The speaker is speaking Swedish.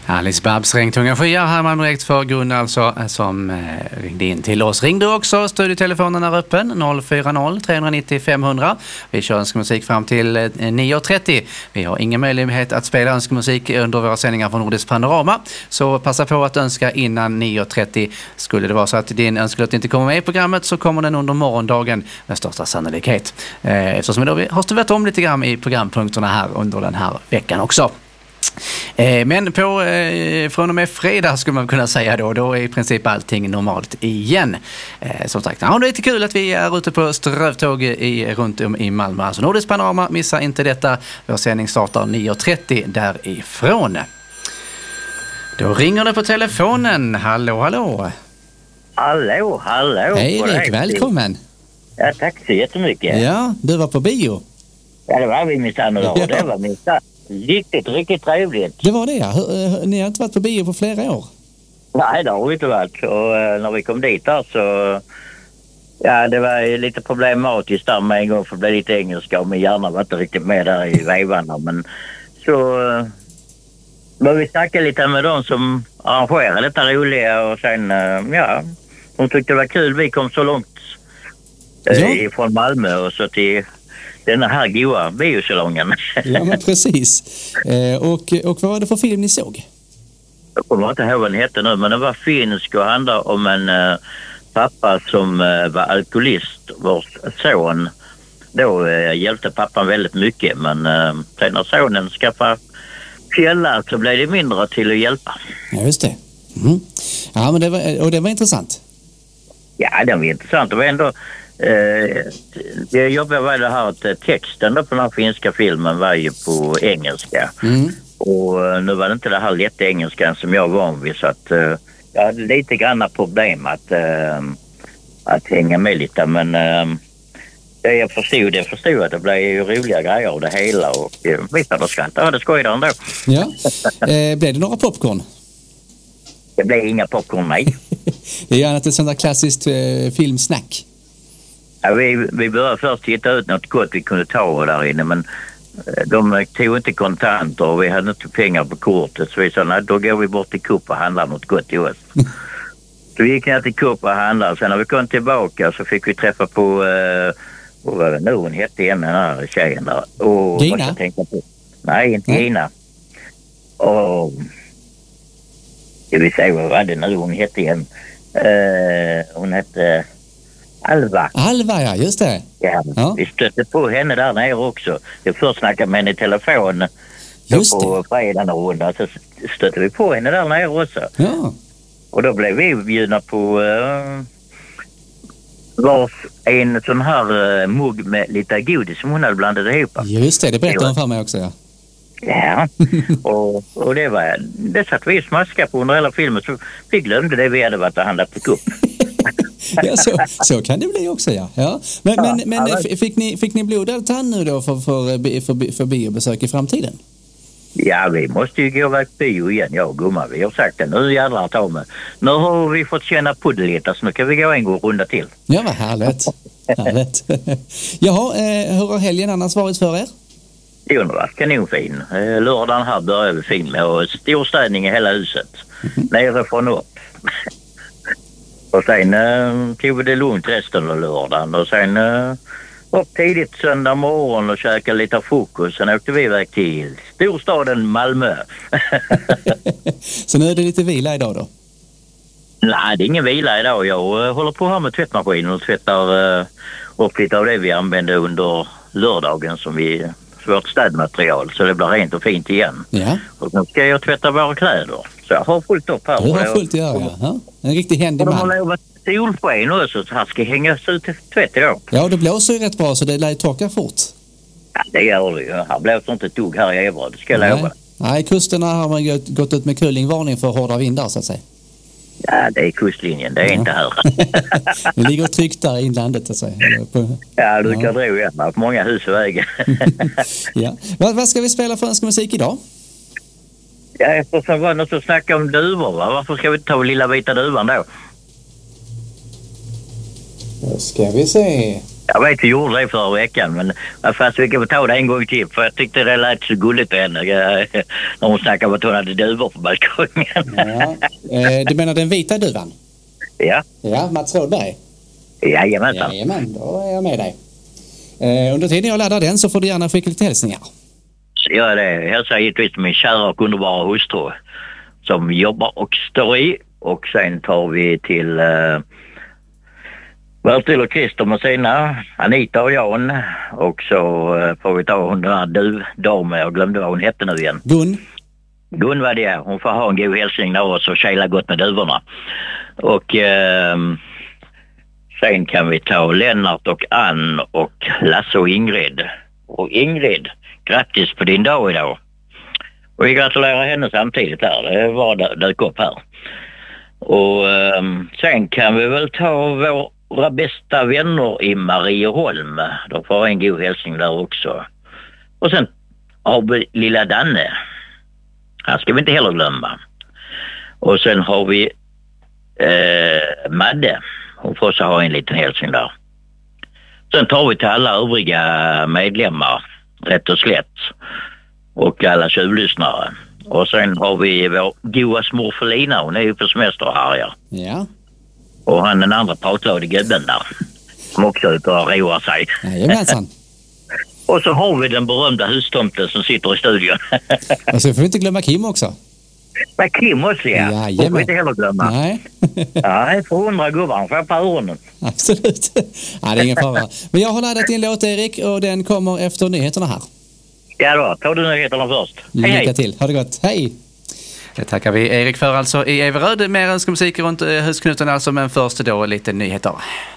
Alice Babs Regntunga skyar, Herman direkt för Gun alltså, som ringde in till oss. Ring du också, studiotelefonen är öppen 040-390 500. Vi kör önskemusik fram till 9.30. Vi har ingen möjlighet att spela önskemusik under våra sändningar från Nordiskt Panorama, så passa på att önska innan 9.30. Skulle det vara så att din önskelåt inte kommer med i programmet, så kommer den under morgondagen med största sannolikhet. Eftersom vi då har stuvat om lite grann i programpunkterna här under den här veckan också. Men från och med fredag skulle man kunna säga då är i princip allting normalt igen. Som sagt, det är lite kul att vi är ute på strövtåg runt om i Malmö. Alltså Nordiskt Panorama, missa inte detta. Vår sändning startar 9.30 därifrån. Då ringer det på telefonen. Hallå. Hallå. Hej Erik, välkommen. Ja, tack så jättemycket. Ja, du var på bio. Ja, det var vi minsann idag. Ja. Det var minsann riktigt trevligt. Det var det, ja. Ni har inte varit på bio på flera år? Nej, det har vi inte varit. Och när vi kom dit här så... Ja, det var ju lite problematiskt där med en gång för det blev lite engelska och min hjärna var inte riktigt med där i vevarna. Men så började vi snacka lite med dem som arrangerade detta roliga och sen, de tyckte det var kul. Vi kom så långt från Malmö och så till den här goa biosalongen. Ja, men precis. Och vad var det för film ni såg? Jag kommer inte ihåg vad den hette nu, men det var finsk och handlade om en pappa som var alkoholist. Vars son då hjälpte pappan väldigt mycket, men sen när sonen skaffade fjällar så blev det mindre till att hjälpa. Ja, just det. Mm. Ja, men det var intressant. Ja, det var intressant. Det var ändå... det jobbiga var det här att texten då på den här finska filmen var ju på engelska. Och nu var det inte det här lätt engelskan som jag var van vid, så att jag hade lite granna problem att hänga med lite, men jag förstod att det blev ju roliga grejer av det hela och visst hade skrattat, det skojade ändå. Ja, blev det några popcorn? Det blev inga popcorn, nej. Det är gärna ett sånt där klassiskt filmsnack. Ja, vi började först hitta ut något gott vi kunde ta där inne, men de tog inte kontanter och vi hade inte pengar på kortet, så vi sa nej, då går vi bort till Coop och handlar något gott till oss. Så vi gick ner till Coop och handlade, sen när vi kom tillbaka så fick vi träffa på vad var det nu hon hette igen, den här tjejen där. Och Gina? Nej, inte Gina. Och det vill säga, vad var det nu hon hette igen? Hon hette Alva, ja, just det. Ja. Vi stötte på henne där nere också. Jag först snackade med henne i telefon på fredagen och runda, så stötte vi på henne där nere också. Ja. Och då blev vi bjudna på en sån här mugg med lite godis som hon hade blandat ihop. Just det berättade hon för mig också, ja. Ja, och det satt vi smaskade på under hela filmen, så vi glömde det vi hade varit och handlat på Coop. Ja, så kan det bli också, ja. Men fick ni blodad tand nu då för biobesök i framtiden? Ja, vi måste ju gå och väg bio igen, jag och gumma. Vi har sagt det, nu jävlar ta med. Nu har vi fått känna på det lite, så nu kan vi gå en gång runda till. Ja, vad härligt. Jaha, hur har helgen annars varit för er? Det har varit kanonfin. Lördagen här började vi fin med och storstädning i hela huset. Nere från upp. Och sen tog vi det lugnt resten av lördagen. Och sen upp tidigt söndag morgon och käkade lite frukost. Sen åkte vi iväg till storstaden Malmö. Så nu är det lite vila idag då? Nej, det är ingen vila idag. Jag håller på här med tvättmaskinen och tvättar upp lite av det vi använde under lördagen som vårt städmaterial, så det blir rent och fint igen. Ja. Och nu ska jag tvätta våra kläder. Så jag har fullt upp här. Du har fullt att göra, ja. En riktig händig man. Och de har lovat solsken också, så här ska hängas ut till tvätt idag. Ja, det blåser ju rätt bra, så det lär torka fort. Ja, det gör det ju. Här blåser inte ett dugg här i Everöd, det ska jag lova. Nej, kusterna har man gått ut med kullingvarning för hårda vindar, så att säga. Ja, det är kustlinjen, det är inte här. Det ligger tryggt där i inlandet, att säga. Ja, du kan tro igen. Det är många hus i vägen. Ja. Vad ska vi spela för musik idag? Ja, eftersom var något att snacka om duvor, va? Varför ska vi ta lilla vita duvan då? Då ska vi se. Jag vet vi gjorde det förra veckan, men fast vi kan ta det en gång till, för jag tyckte det lät så gulligt på henne när hon snackade om att hon hade duvor på balkongen. Ja. Du menar den vita duvan? Ja. Ja, Mats Rådberg. Jajamensan. Jajamän, då är jag med dig. Under tiden jag laddar den så får du gärna skicka lite hälsningar. Ja, det hälsar givetvis till min kära och underbara hustru som jobbar och står i. Och sen tar vi till Bertil och Christer med sina, Anita och Jan. Och så får vi ta hon den här duvdamen, jag glömde vad hon hette nu igen. Gun var det, hon får ha en god hälsning där och så kejla gott med duvorna. Och sen kan vi ta Lennart och Ann och Lasse och Ingrid. Och Ingrid, grattis på din dag idag. Och vi gratulerar henne samtidigt här, det var dök upp här. Och sen kan vi väl ta våra bästa vänner i Marieholm. De får en god hälsning där också. Och sen har vi lilla Danne. Han ska vi inte heller glömma. Och sen har vi Madde. Hon får så ha en liten hälsning där. Sen tar vi till alla övriga medlemmar, rätt och slätt. Och alla tjuvlyssnare. Och sen har vi vår goa smorfelina. Hon är ju på semester här. Ja. Och han den andra pratlade gubben där. Som också är ute och roar sig. Jajamensan. Och så har vi den berömda hustomten som sitter i studion. Och så får vi inte glömma Kim också. Men Kim också, ja. Jajamän. Det får vi inte heller glömma. Nej. Ja, jag får 100 gubbar. Han får på öronen. Absolut. Ja, det är ingen fara. Men jag har laddat in låt, Erik, och den kommer efter nyheterna här. Ja då, tar du nyheterna först. Hej, lycka till. Ha det gott. Hej! Det tackar vi Erik för alltså i Everöd med musik runt husknuten alltså, men först då lite nyheter.